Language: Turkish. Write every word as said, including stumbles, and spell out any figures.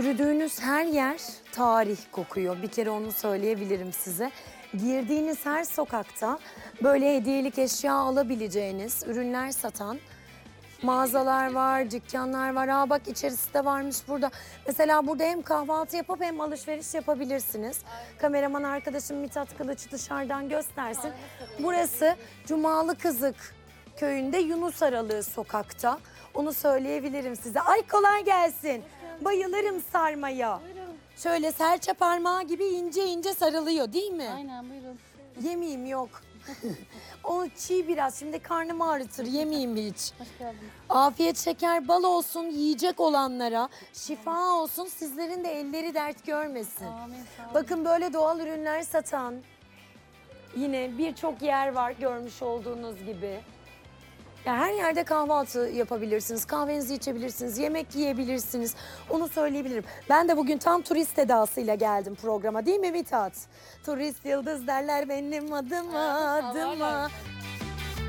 Yürüdüğünüz her yer tarih kokuyor. Bir kere onu söyleyebilirim size. Girdiğiniz her sokakta böyle hediyelik eşya alabileceğiniz ürünler satan mağazalar var, dükkanlar var. Aa bak içerisi de varmış burada. Mesela burada hem kahvaltı yapıp hem alışveriş yapabilirsiniz. Kameraman arkadaşım Mithat Kılıç dışarıdan göstersin. Burası Cumalı Kızık köyünde Yunus Aralığı sokakta. Onu söyleyebilirim size. Ay kolay gelsin. Bayılırım sarmaya. Buyurun. Şöyle serçe parmağı gibi ince ince sarılıyor değil mi? Aynen buyurun. Yemeyeyim yok. O çiğ biraz. Şimdi karnım ağrıtır. Yemeyeyim hiç. Hoş geldiniz. Afiyet şeker bal olsun yiyecek olanlara. Şifa olsun sizlerin de elleri dert görmesin. Amin. Sağ olun. Bakın böyle doğal ürünler satan yine birçok yer var görmüş olduğunuz gibi. Ya her yerde kahvaltı yapabilirsiniz, kahvenizi içebilirsiniz, yemek yiyebilirsiniz. Onu söyleyebilirim. Ben de bugün tam turist edasıyla geldim programa değil mi Mithat? Turist yıldız derler benim adıma, Evet, adıma. salarlar.